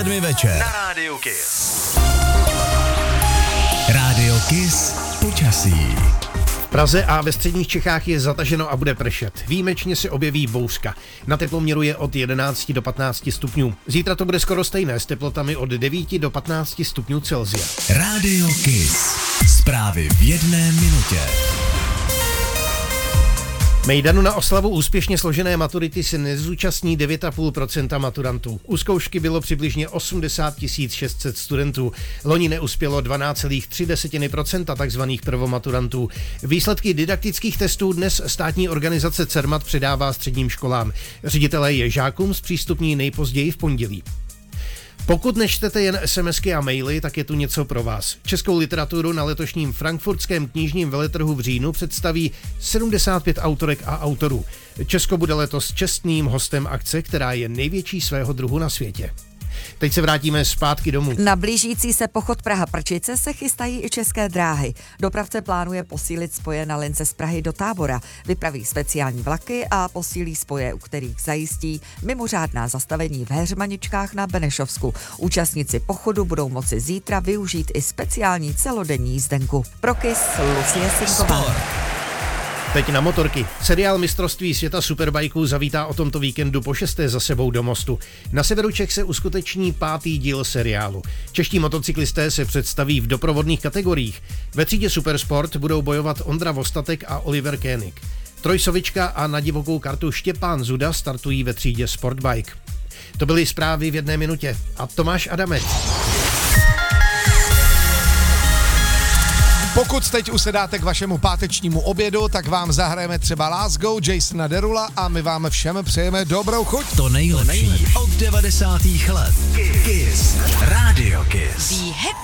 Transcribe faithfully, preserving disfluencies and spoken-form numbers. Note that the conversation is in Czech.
večer na Rádiu Kiss. Rádio Kiss počasí. V Praze a ve středních Čechách je zataženo a bude pršet. Výjimečně se objeví bouřka. Na teploměru je od jedenácti do patnácti stupňů. Zítra to bude skoro stejné s teplotami od devíti do patnácti stupňů Celsia. Rádio Kiss. Zprávy v jedné minutě. Mejdanu na oslavu úspěšně složené maturity se nezúčastní devět celá pět procenta maturantů. U zkoušky bylo přibližně osmdesát tisíc šest set studentů. Loni neuspělo dvanáct celá tři procenta takzvaných prvomaturantů. Výsledky didaktických testů dnes státní organizace Cermat předává středním školám. Ředitelé je žákům zpřístupní nejpozději v pondělí. Pokud nečtete jen SMSky a maily, tak je tu něco pro vás. Českou literaturu na letošním frankfurtském knižním veletrhu v říjnu představí sedmdesát pět autorek a autorů. Česko bude letos čestným hostem akce, která je největší svého druhu na světě. Teď se vrátíme zpátky domů. Na blížící se pochod Praha-Prčice se chystají i České dráhy. Dopravce plánuje posílit spoje na lince z Prahy do Tábora. Vypraví speciální vlaky a posílí spoje, u kterých zajistí mimořádná zastavení v Heřmaničkách na Benešovsku. Účastníci pochodu budou moci zítra využít i speciální celodenní jízdenku. Pro Kiss Lucie Sinková. Teď na motorky. Seriál Mistrovství světa superbajků zavítá o tomto víkendu po šesté za sebou do Mostu. Na severu Čech se uskuteční pátý díl seriálu. Čeští motocyklisté se představí v doprovodných kategoriích. Ve třídě Supersport budou bojovat Ondra Vostatek a Oliver Koenig. Trojsovička a na divokou kartu Štěpán Zuda startují ve třídě Sportbike. To byly zprávy v jedné minutě. A Tomáš Adamec. Pokud teď usedáte k vašemu pátečnímu obědu, tak vám zahrajeme třeba Last Go Jasona Derula a my vám všem přejeme dobrou chuť. To nejlepší od devadesátých let. Kiss. Rádio Kiss.